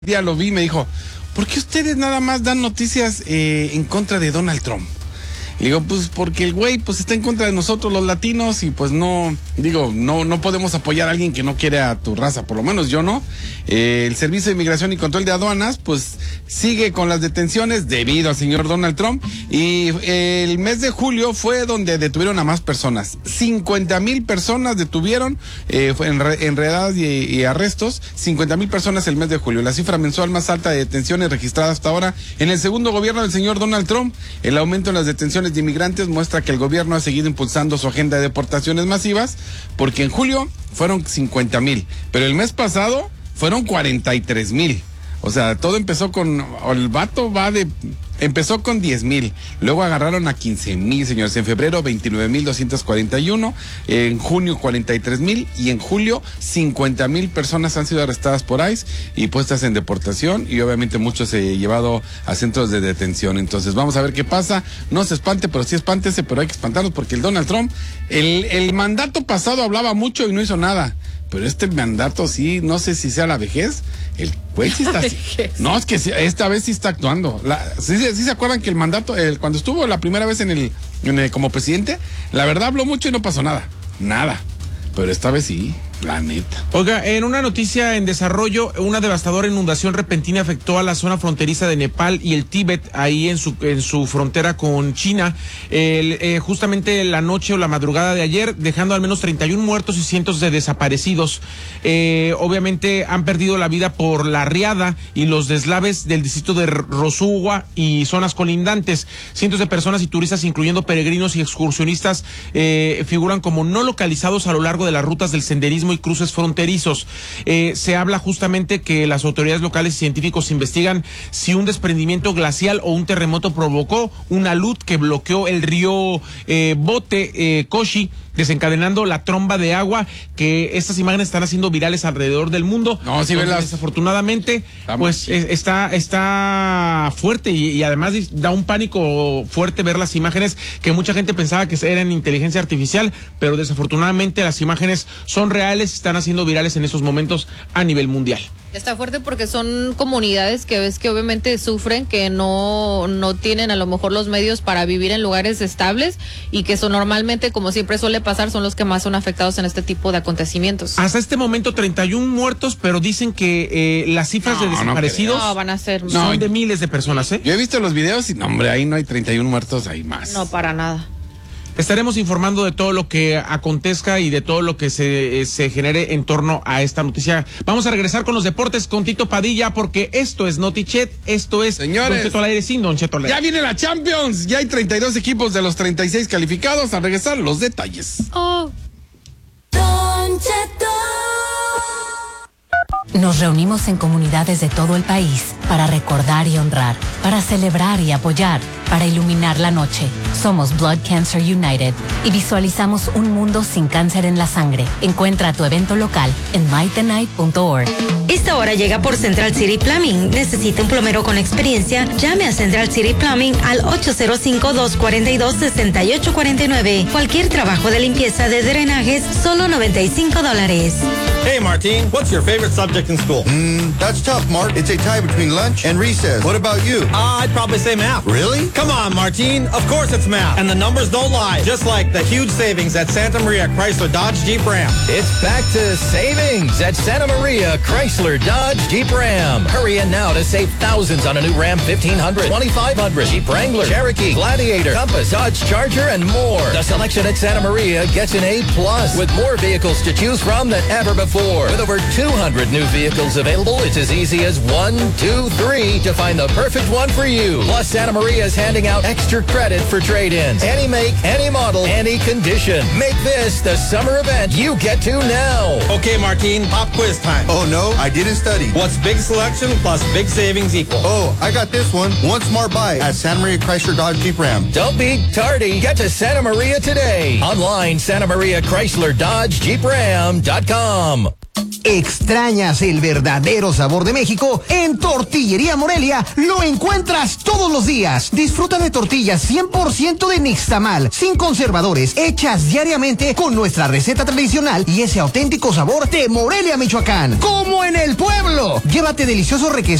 Día lo vi y me dijo, ¿por qué ustedes nada más dan noticias en contra de Donald Trump? Le digo, pues porque el güey pues está en contra de nosotros los latinos y pues no podemos apoyar a alguien que no quiere a tu raza, por lo menos yo no. El Servicio de Inmigración y Control de Aduanas pues sigue con las detenciones debido al señor Donald Trump y el mes de julio fue donde detuvieron a más personas. 50,000 personas detuvieron, en redadas y arrestos, 50,000 personas el mes de julio. La cifra mensual más alta de detenciones registrada hasta ahora en el segundo gobierno del señor Donald Trump. El aumento en las detenciones de inmigrantes muestra que el gobierno ha seguido impulsando su agenda de deportaciones masivas, porque en julio fueron 50,000, pero el mes pasado fueron 43,000. O sea, todo empezó con, el vato empezó con 10,000, luego agarraron a 15,000, señores. En febrero 29,241, en junio 43,000 y en julio 50,000 personas han sido arrestadas por ICE y puestas en deportación y obviamente muchos se llevado a centros de detención. Entonces vamos a ver qué pasa. No se espante, pero sí espántese, pero hay que espantarnos porque el Donald Trump, el mandato pasado hablá mucho y no hizo nada. Pero este mandato sí, no sé si sea la vejez. El güey sí está así. No, es que esta vez sí está actuando. ¿Sí se acuerdan que el mandato, cuando estuvo la primera vez como presidente, la verdad habló mucho y no pasó nada? Nada. Pero esta vez sí, la neta. Oiga, en una noticia en desarrollo, una devastadora inundación repentina afectó a la zona fronteriza de Nepal y el Tíbet, ahí en su frontera con China, justamente la noche o la madrugada de ayer, dejando al menos 31 muertos y cientos de desaparecidos. Obviamente han perdido la vida por la riada y los deslaves del distrito de Rosugua y zonas colindantes. Cientos de personas y turistas, incluyendo peregrinos y excursionistas, figuran como no localizados a lo largo de las rutas del senderismo y cruces fronterizos. Se habla justamente que las autoridades locales y científicos investigan si un desprendimiento glacial o un terremoto provocó una luz que bloqueó el río Bote Koshi, desencadenando la tromba de agua, que estas imágenes están haciendo virales alrededor del mundo. No, sí, verlas. Desafortunadamente, pues está fuerte y además da un pánico fuerte ver las imágenes, que mucha gente pensaba que eran inteligencia artificial, pero desafortunadamente las imágenes son reales, están haciendo virales en estos momentos a nivel mundial. Está fuerte porque son comunidades que ves que obviamente sufren, que no tienen a lo mejor los medios para vivir en lugares estables y que son normalmente, como siempre suele pasar, son los que más son afectados en este tipo de acontecimientos. Hasta este momento 31 muertos, pero dicen que las cifras de desaparecidos van a ser son de miles de personas, ¿eh? Yo he visto los videos y no, hombre, ahí no hay 31 muertos, hay más. No, para nada. Estaremos informando de todo lo que acontezca y de todo lo que se genere en torno a esta noticia. Vamos a regresar con los deportes con Tito Padilla, porque esto es Notichet, esto es Señores, Don Cheto al aire sin Don Cheto al aire. Ya viene la Champions, ya hay 32 equipos de los 36 calificados. A regresar los detalles. Don Cheto. Nos reunimos en comunidades de todo el país para recordar y honrar, para celebrar y apoyar, para iluminar la noche. Somos Blood Cancer United y visualizamos un mundo sin cáncer en la sangre. Encuentra tu evento local en mythennight.org. Esta hora llega por Central City Plumbing. ¿Necesita un plomero con experiencia? Llame a Central City Plumbing al 805-242-6849. Cualquier trabajo de limpieza de drenajes, solo $95. Hey, Martine, what's your favorite subject in school? That's tough, Mark. It's a tie between lunch and recess. What about you? I'd probably say math. Really? Come on, Martine. Of course it's math. And the numbers don't lie. Just like the huge savings at Santa Maria Chrysler Dodge Jeep Ram. It's back to savings at Santa Maria Chrysler Dodge Jeep Ram. Hurry in now to save thousands on a new Ram 1500, 2500, Jeep Wrangler, Cherokee, Gladiator, Compass, Dodge Charger, and more. The selection at Santa Maria gets an A+, with more vehicles to choose from than ever before. With over 200 new vehicles available, it's as easy as 1, 2, 3 to find the perfect one for you. Plus, Santa Maria is handing out extra credit for trade-ins. Any make, any model, any condition. Make this the summer event you get to now. Okay, Martine, pop quiz time. Oh, no, I didn't study. What's big selection plus big savings equal? Oh, I got this one. One smart buy at Santa Maria Chrysler Dodge Jeep Ram. Don't be tardy. Get to Santa Maria today. Online, Santa Maria Chrysler Dodge Jeep Ram.com. extrañas el verdadero sabor de México, en Tortillería Morelia lo encuentras todos los días. Disfruta de tortillas 100% de nixtamal, sin conservadores, hechas diariamente con nuestra receta tradicional y ese auténtico sabor de Morelia, Michoacán. ¡Como en el pueblo! Llévate delicioso requesón